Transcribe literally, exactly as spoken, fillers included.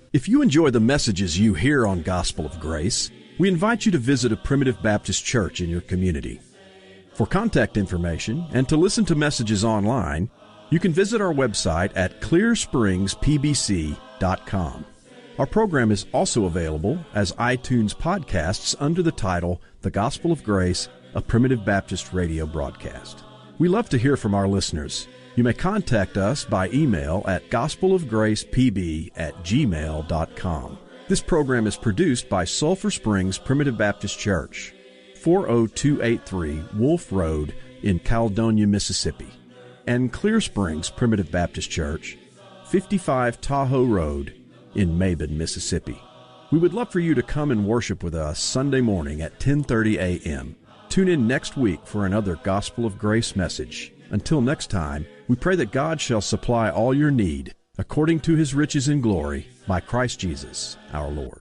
If you enjoy the messages you hear on Gospel of Grace, we invite you to visit a Primitive Baptist church in your community. For contact information and to listen to messages online, you can visit our website at clear springs p b c dot com. Our program is also available as iTunes podcasts under the title The Gospel of Grace, a Primitive Baptist radio broadcast. We love to hear from our listeners. You may contact us by email at gospelofgracepb at gmail dot com. This program is produced by Sulphur Springs Primitive Baptist Church, four oh two eight three Wolf Road in Caledonia, Mississippi, and Clear Springs Primitive Baptist Church, fifty-five Tahoe Road in Mabin, Mississippi. We would love for you to come and worship with us Sunday morning at ten thirty a.m. Tune in next week for another Gospel of Grace message. Until next time, we pray that God shall supply all your need according to His riches in glory by Christ Jesus our Lord.